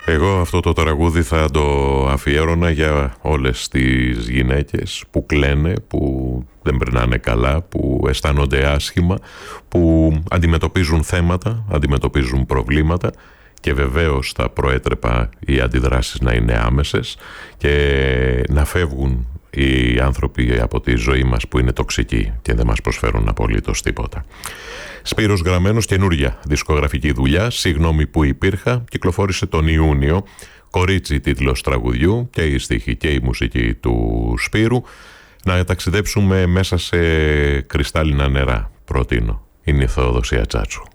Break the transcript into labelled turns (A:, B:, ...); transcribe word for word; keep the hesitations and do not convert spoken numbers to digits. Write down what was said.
A: Εγώ αυτό το τραγούδι θα το αφιέρωνα για όλες τις γυναίκες που κλαίνε, που δεν περνάνε καλά, που αισθάνονται άσχημα, που αντιμετωπίζουν θέματα, αντιμετωπίζουν προβλήματα και βεβαίως θα προέτρεπα οι αντιδράσεις να είναι άμεσες και να φεύγουν οι άνθρωποι από τη ζωή μας που είναι τοξικοί και δεν μας προσφέρουν απολύτως τίποτα. Σπύρος Γραμμένος, καινούρια δισκογραφική δουλειά, «Συγγνώμη που υπήρχα», κυκλοφόρησε τον Ιούνιο. «Κορίτσι» τίτλος τραγουδιού, και η στίχη και η μουσική του Σπύρου. Να ταξιδέψουμε μέσα σε κρυστάλλινα νερά, προτείνω. Είναι η Θεοδοσία Τσάτσου.